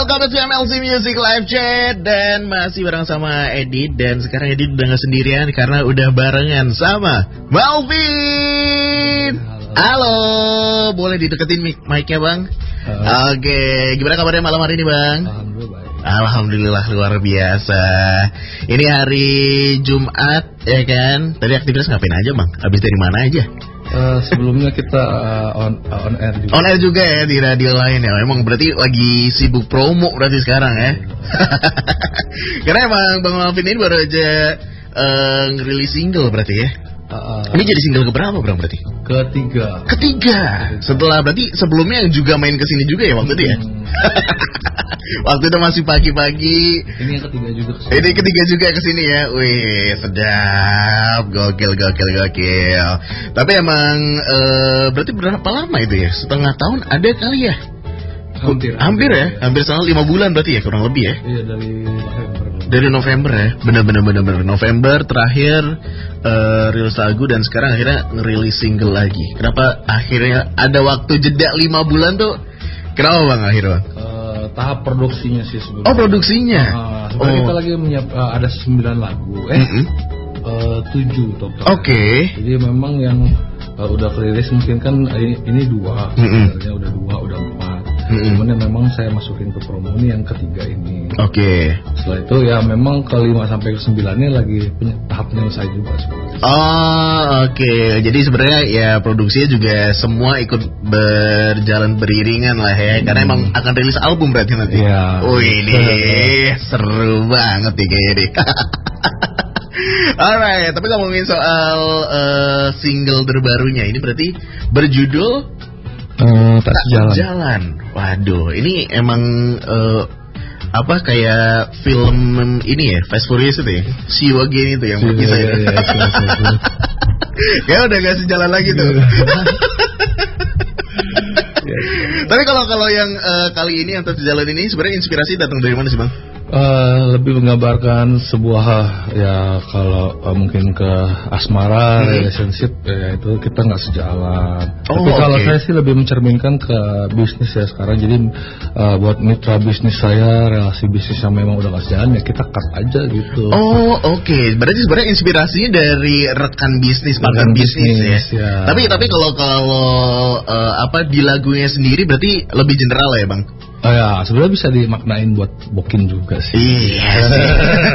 Welcome to MLC Music Live Chat. Dan masih bareng sama Edit. Dan sekarang Edit udah gak sendirian karena udah barengan sama Malvin. Halo, boleh dideketin mic-nya bang? Oke, gimana kabarnya malam hari ini bang? Alhamdulillah luar biasa. Ini hari Jumat ya kan? Tadi aktivitas ngapain aja bang? Habis dari mana aja? Sebelumnya kita on air juga. On air juga ya di radio lain ya. Emang berarti lagi sibuk promo berarti sekarang ya. Karena emang Bang Malvin ini baru aja ngerilis single berarti ya. Ini jadi single keberapa Bang berarti? Ketiga. Setelah berarti sebelumnya juga main kesini juga ya waktu itu ya. Waktu itu masih pagi-pagi. Ini yang ketiga juga kesini. Ini ketiga juga kesini ya. Wih, sedap. Gokil. Tapi emang berarti berapa lama itu ya? Setengah tahun ada kali ya? Hampir ya? Hampir selama 5 bulan berarti ya kurang lebih ya? Iya, dari November ya. Bener. November terakhir rilis lagu dan sekarang akhirnya ngerilis single lagi. Kenapa akhirnya ada waktu jeda 5 bulan tuh? Kenapa bang akhirnya bang? Tahap produksinya sih sebenarnya. Oh produksinya. Sebenarnya kita lagi ada 9 lagu. 7 total. Oke. Jadi memang yang udah rilis mungkin kan ini 2. Sebenarnya udah 2, udah 4. Cuman yang memang saya masukin ke promo ini yang ketiga ini. Oke. Setelah itu ya memang ke 5 sampai ke 9 ini lagi tahap penyelesaian juga sebenarnya. Oh oke. Jadi sebenarnya ya produksinya juga semua ikut berjalan beriringan lah ya. Karena emang akan rilis album berarti nanti. Iya. Wih nih seru banget nih kayaknya nih. Alright, tapi ngomongin soal single terbarunya ini berarti berjudul Tak Sejalan. Waduh, ini emang apa kayak film ini ya, Fast Furious itu ya, See You Again itu yang berkisah ya. Kayak udah gak sejalan lagi tuh. Tapi kalau yang kali ini yang Tak Sejalan ini sebenarnya inspirasi datang dari mana sih bang? Lebih menggambarkan sebuah ya kalau mungkin ke asmara, relationship ya itu kita nggak sejalan. Tapi kalau saya sih lebih mencerminkan ke bisnis ya sekarang. Jadi buat mitra bisnis saya, relasi bisnis yang memang udah nggak sejalan ya kita cut aja gitu. Berarti sebenarnya inspirasinya dari rekan bisnis, partner bisnis ya. Tapi kalau apa di lagunya sendiri berarti lebih general ya bang? Ya sebenarnya bisa dimaknain buat booking juga sih. Iya sih.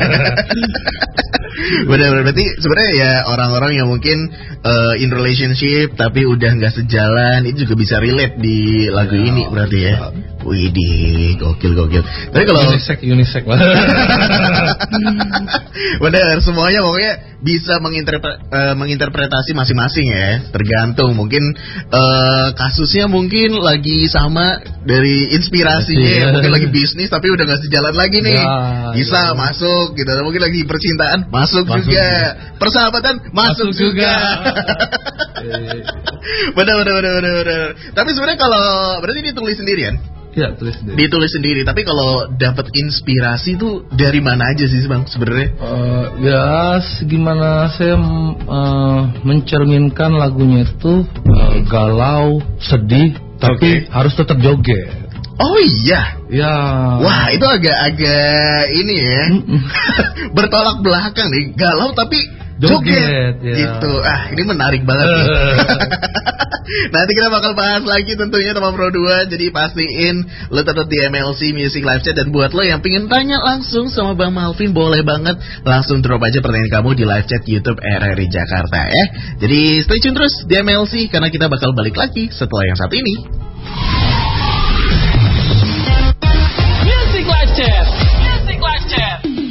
Benar-benar berarti sebenarnya ya orang-orang yang mungkin in relationship tapi udah nggak sejalan itu juga bisa relate di lagu ini berarti ya. Widih, gokil. Tapi kalau unisex lah. Benar, semuanya pokoknya bisa menginterpretasi masing-masing ya. Tergantung mungkin kasusnya mungkin lagi sama dari inspirasinya ya. Mungkin lagi bisnis tapi udah nggak sejalan lagi nih. Bisa masuk gitu. Mungkin lagi percintaan masuk juga. Persahabatan masuk juga. Benar. Tapi sebenarnya kalau berarti ditulis sendirian? Ya, ditulis sendiri. Tapi kalau dapat inspirasi tuh dari mana aja sih bang sebenarnya? Ya gimana saya mencerminkan lagunya itu galau, sedih, tapi harus tetap joget. Oh iya. Ya. Wah itu agak ini ya. Bertolak belakang nih. Galau tapi joget ya. Gitu. Ini menarik banget nih. Nanti kita bakal bahas lagi tentunya teman Pro 2. Jadi pastiin lo tetap di MLC Music Live Chat. Dan buat lo yang pengen tanya langsung sama Bang Malvin, boleh banget langsung drop aja pertanyaan kamu di live chat YouTube RRI Jakarta ya. Jadi stay tune terus di MLC karena kita bakal balik lagi setelah yang satu ini.